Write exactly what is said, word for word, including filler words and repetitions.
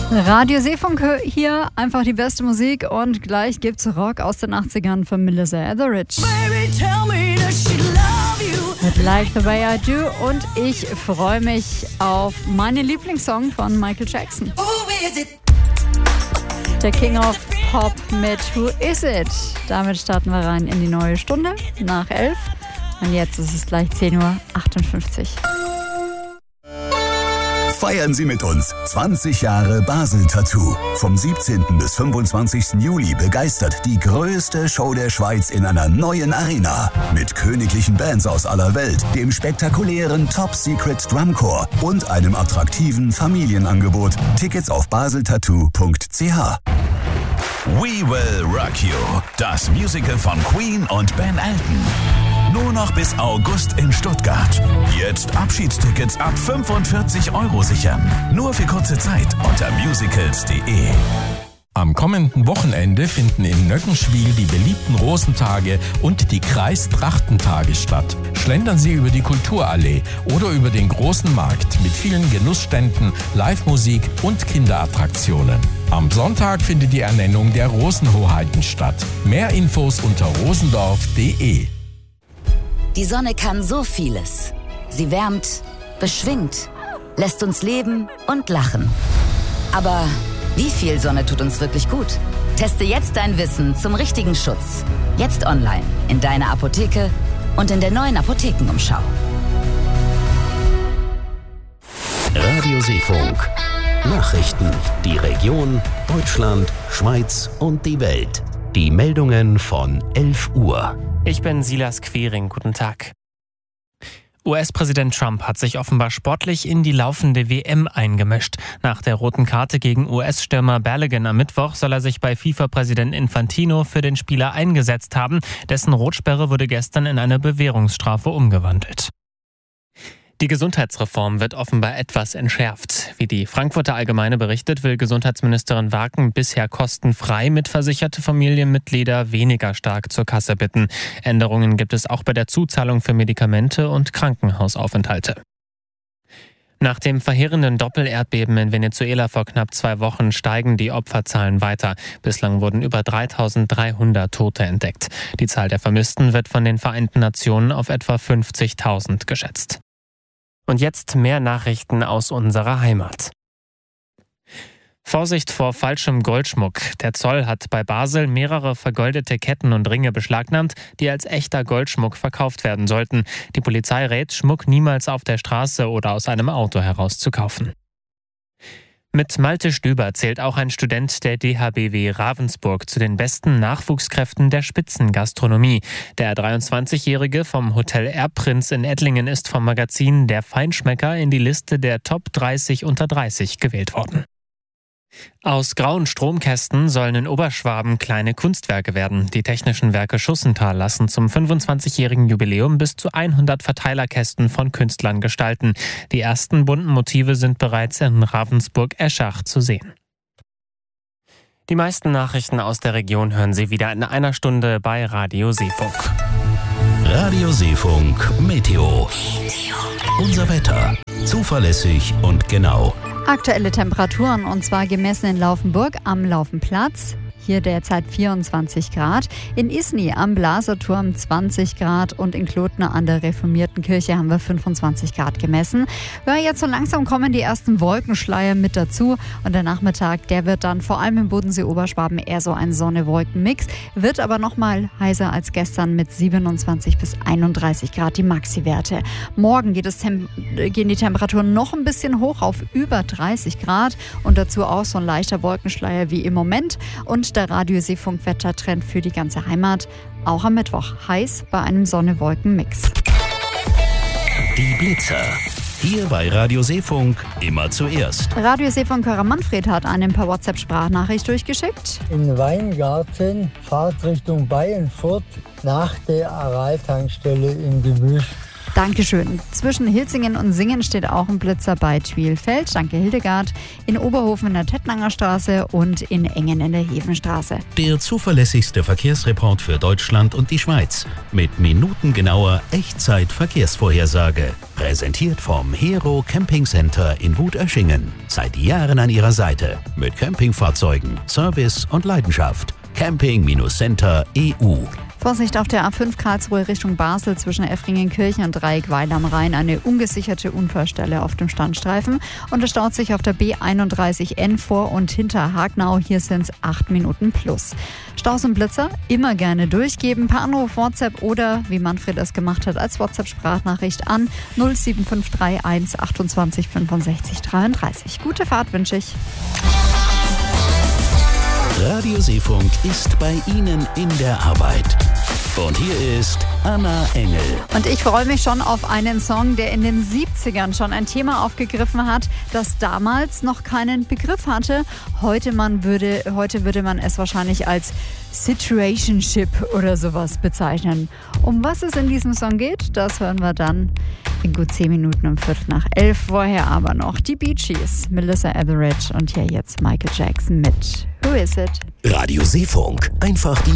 Radio Seefunk hier, einfach die beste Musik und gleich gibt's Rock aus den achtzigern von Melissa Etheridge. Baby, tell me, does she love you? Mit Like the Way I Do und ich freue mich auf meinen Lieblingssong von Michael Jackson. Who is it? Der King of Pop mit Who Is It? Damit starten wir rein in die neue Stunde nach elf und jetzt ist es gleich zehn Uhr achtundfünfzig. Feiern Sie mit uns zwanzig Jahre Basel Tattoo. Vom siebzehnten bis fünfundzwanzigsten Juli begeistert die größte Show der Schweiz in einer neuen Arena. Mit königlichen Bands aus aller Welt, dem spektakulären Top Secret Drumcore und einem attraktiven Familienangebot. Tickets auf baseltattoo punkt c h. We Will Rock You, das Musical von Queen und Ben Elton. Nur noch bis August in Stuttgart. Jetzt Abschiedstickets ab fünfundvierzig Euro sichern. Nur für kurze Zeit unter musicals punkt de. Am kommenden Wochenende finden in Nöckenschwil die beliebten Rosentage und die Kreistrachtentage statt. Schlendern Sie über die Kulturallee oder über den großen Markt mit vielen Genussständen, Live-Musik und Kinderattraktionen. Am Sonntag findet die Ernennung der Rosenhoheiten statt. Mehr Infos unter rosendorf punkt de. Die Sonne kann so vieles. Sie wärmt, beschwingt, lässt uns leben und lachen. Aber wie viel Sonne tut uns wirklich gut? Teste jetzt dein Wissen zum richtigen Schutz. Jetzt online, in deiner Apotheke und in der neuen Apothekenumschau. Radio Seefunk. Nachrichten. Die Region, Deutschland, Schweiz und die Welt. Die Meldungen von elf Uhr. Ich bin Silas Quering. Guten Tag. U S-Präsident Trump hat sich offenbar sportlich in die laufende W M eingemischt. Nach der roten Karte gegen U S-Stürmer Balogun am Mittwoch soll er sich bei FIFA-Präsident Infantino für den Spieler eingesetzt haben. Dessen Rotsperre wurde gestern in eine Bewährungsstrafe umgewandelt. Die Gesundheitsreform wird offenbar etwas entschärft. Wie die Frankfurter Allgemeine berichtet, will Gesundheitsministerin Waken bisher kostenfrei mitversicherte Familienmitglieder weniger stark zur Kasse bitten. Änderungen gibt es auch bei der Zuzahlung für Medikamente und Krankenhausaufenthalte. Nach dem verheerenden Doppelerdbeben in Venezuela vor knapp zwei Wochen steigen die Opferzahlen weiter. Bislang wurden über dreitausenddreihundert Tote entdeckt. Die Zahl der Vermissten wird von den Vereinten Nationen auf etwa fünfzigtausend geschätzt. Und jetzt mehr Nachrichten aus unserer Heimat. Vorsicht vor falschem Goldschmuck. Der Zoll hat bei Basel mehrere vergoldete Ketten und Ringe beschlagnahmt, die als echter Goldschmuck verkauft werden sollten. Die Polizei rät, Schmuck niemals auf der Straße oder aus einem Auto herauszukaufen. Mit Malte Stüber zählt auch ein Student der D H B W Ravensburg zu den besten Nachwuchskräften der Spitzengastronomie. Der dreiundzwanzigjährige vom Hotel Erbprinz in Ettlingen ist vom Magazin Der Feinschmecker in die Liste der Top dreißig unter dreißig gewählt worden. Aus grauen Stromkästen sollen in Oberschwaben kleine Kunstwerke werden. Die Technischen Werke Schussenthal lassen zum fünfundzwanzigjährigen Jubiläum bis zu hundert Verteilerkästen von Künstlern gestalten. Die ersten bunten Motive sind bereits in Ravensburg-Eschach zu sehen. Die meisten Nachrichten aus der Region hören Sie wieder in einer Stunde bei Radio Seefunk. Radio Seefunk Meteo. Unser Wetter. Zuverlässig und genau. Aktuelle Temperaturen und zwar gemessen in Laufenburg am Laufenplatz. Hier derzeit vierundzwanzig Grad. In Isny am Blaserturm zwanzig Grad und in Klotner an der Reformierten Kirche haben wir fünfundzwanzig Grad gemessen. Ja, jetzt so langsam kommen die ersten Wolkenschleier mit dazu und der Nachmittag, der wird dann vor allem im Bodensee-Oberschwaben eher so ein Sonne-Wolken-Mix, wird aber nochmal heißer als gestern mit siebenundzwanzig bis einunddreißig Grad die Maxi-Werte. Morgen geht es tem- gehen die Temperaturen noch ein bisschen hoch auf über dreißig Grad und dazu auch so ein leichter Wolkenschleier wie im Moment und der Radio-Seefunk-Wettertrend für die ganze Heimat. Auch am Mittwoch heiß bei einem Sonne-Wolken-Mix. Die Blitzer. Hier bei Radio Seefunk immer zuerst. Radio Seefunk-Hörer Manfred hat einen per WhatsApp-Sprachnachricht durchgeschickt. In Weingarten, Fahrtrichtung Bayern fort, nach der Aral-Tankstelle in Gebüsch. Dankeschön. Zwischen Hilzingen und Singen steht auch ein Blitzer bei Twielfeld. Danke Hildegard. In Oberhofen in der Tettnanger Straße und in Engen in der Hefenstraße. Der zuverlässigste Verkehrsreport für Deutschland und die Schweiz. Mit minutengenauer Echtzeit-Verkehrsvorhersage. Präsentiert vom Hero Camping Center in Wut-Öschingen. Seit Jahren an Ihrer Seite. Mit Campingfahrzeugen, Service und Leidenschaft. Camping Center E U. Vorsicht auf der A fünf Karlsruhe Richtung Basel zwischen Effringenkirchen und Dreieckweil am Rhein. Eine ungesicherte Unfallstelle auf dem Standstreifen. Und es staut sich auf der B einunddreißig N vor und hinter Hagnau. Hier sind es acht Minuten plus. Staus und Blitzer immer gerne durchgeben. Per Anruf, WhatsApp oder, wie Manfred es gemacht hat, als WhatsApp-Sprachnachricht an null sieben fünf drei eins achtundzwanzig fünfundsechzig dreiunddreißig. Gute Fahrt wünsche ich. Radio Seefunk ist bei Ihnen in der Arbeit. Und hier ist Anna Engel. Und ich freue mich schon auf einen Song, der in den siebzigern schon ein Thema aufgegriffen hat, das damals noch keinen Begriff hatte. Heute, man würde, heute würde man es wahrscheinlich als Situationship oder sowas bezeichnen. Um was es in diesem Song geht, das hören wir dann in gut zehn Minuten um Viertel nach elf. Vorher aber noch die Bee Gees, Melissa Etheridge und hier jetzt Michael Jackson mit Who Is It? Radio Seefunk. Einfach die